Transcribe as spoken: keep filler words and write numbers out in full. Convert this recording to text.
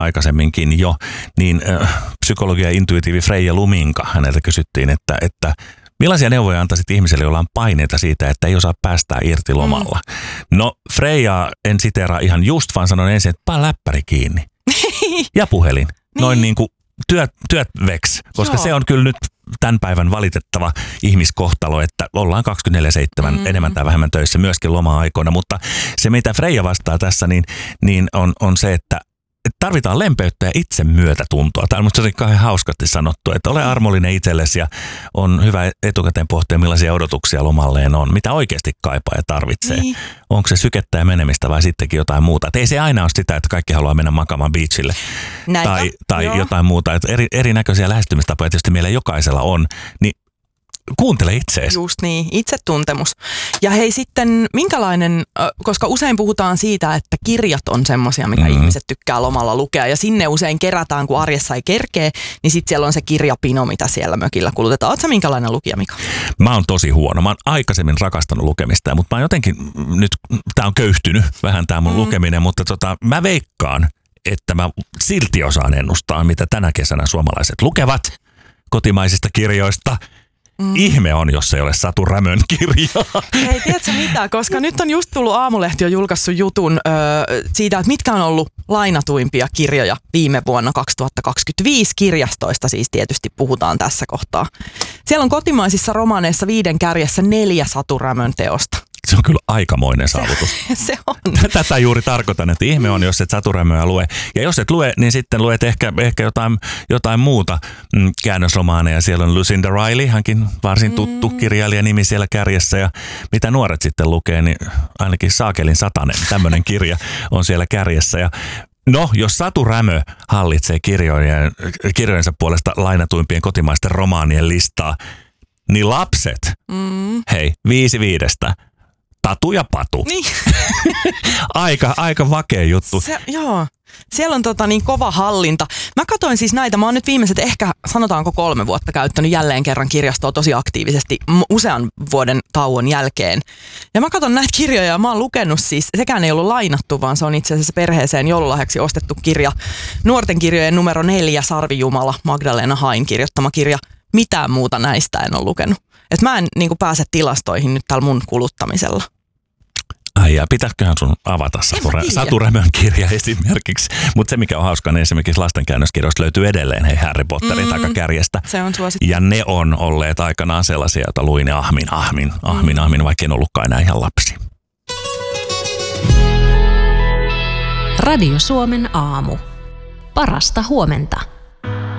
aikaisemminkin jo, niin äh, psykologia intuitiivi Freija Luminka, häneltä kysyttiin, että, että millaisia neuvoja antaisit ihmiselle, jolla on paineita siitä, että ei osaa päästää irti lomalla? Mm. No Freija en siteeraa ihan just, vaan sanon ensin, että paa läppäri kiinni ja puhelin. Niin. Noin niin kuin työt, työt veks, koska Joo. se on kyllä nyt tämän päivän valitettava ihmiskohtalo, että ollaan kaksikymmentäneljä seitsemän mm. enemmän tai vähemmän töissä myöskin loma-aikoina, mutta se mitä Freija vastaa tässä, niin, niin on, on se, että tarvitaan lempeyttä ja itsemyötätuntoa. Tämä on minusta tosi kauhean hauskasti sanottu, että ole armollinen itsellesi ja on hyvä etukäteen pohtia, millaisia odotuksia lomalleen on, mitä oikeasti kaipaa ja tarvitsee. Niin. Onko se sykettä ja menemistä vai sittenkin jotain muuta. Et ei se aina ole sitä, että kaikki haluaa mennä makaamaan beachille Näitä. tai, tai jotain muuta. Et eri, erinäköisiä lähestymistapoja tietysti meillä jokaisella on, niin kuuntele itseesi. Just niin, itsetuntemus. Ja hei sitten, minkälainen, koska usein puhutaan siitä, että kirjat on semmoisia, mitä mm-hmm. ihmiset tykkää lomalla lukea. Ja sinne usein kerätään, kun arjessa ei kerkee, niin sitten siellä on se kirjapino, mitä siellä mökillä kulutetaan. Ootko sä minkälainen lukija, Mika? Mä oon tosi huono. Mä oon aikaisemmin rakastanut lukemista, mutta mä oon jotenkin, nyt tää on köyhtynyt vähän tää mun mm. lukeminen, mutta tota, mä veikkaan, että mä silti osaan ennustaa, mitä tänä kesänä suomalaiset lukevat kotimaisista kirjoista. Mm. Ihme on, jos ei ole Satu Rämön kirjaa. Hei, tiedätkö mitä? Koska nyt on just tullut Aamulehti on julkaissut jutun ö, siitä, että mitkä on ollut lainatuimpia kirjoja viime vuonna kaksituhattakaksikymmentäviisi. Kirjastoista siis tietysti puhutaan tässä kohtaa. Siellä on kotimaisissa romaaneissa viiden kärjessä neljä Satu Rämön teosta. Se on kyllä aikamoinen saavutus. Se, se on. Tätä juuri tarkoitan, että ihme on, jos et Satu Rämöä lue. Ja jos et lue, niin sitten luet ehkä, ehkä jotain, jotain muuta mm, käännösromaaneja. Siellä on Lucinda Riley, hänkin varsin tuttu mm. kirjailijanimi siellä kärjessä. Ja mitä nuoret sitten lukee, niin ainakin Saakelin satanen, tämmöinen kirja on siellä kärjessä. Ja no, jos Satu Rämö hallitsee kirjojen, kirjojensa puolesta lainatuimpien kotimaisten romaanien listaa, niin lapset, mm. hei, viisi viidestä. Tatu ja Patu. Niin. aika, aika vakea juttu. Se, joo. Siellä on tota niin kova hallinta. Mä katsoin siis näitä, mä oon nyt viimeiset ehkä sanotaanko kolme vuotta käyttänyt jälleen kerran kirjastoa tosi aktiivisesti usean vuoden tauon jälkeen. Ja mä katson näitä kirjoja ja mä oon lukenut siis, sekään ei ollut lainattu, vaan se on itse asiassa perheeseen joululahjaksi ostettu kirja. Nuorten kirjojen numero neljä, Sarvijumala, Magdalena Hain kirjoittama kirja. Mitään muuta näistä en ole lukenut. Että mä en niin kuin pääse tilastoihin nyt tällä mun kuluttamisella. Ai ja pitäisiköhän sun avata Satu Rämön kirja esimerkiksi. Mutta se mikä on hauskaa, niin esimerkiksi lastenkäännöskirjoista löytyy edelleen hei Harry Potterin mm, takakärjestä. Se on suosittu. Ja ne on olleet aikanaan sellaisia, joita luin ja ahmin, ahmin, ahmin, mm. ahmin, vaikka en ollutkaan enää ihan lapsi. Radio Suomen aamu. Parasta huomenta.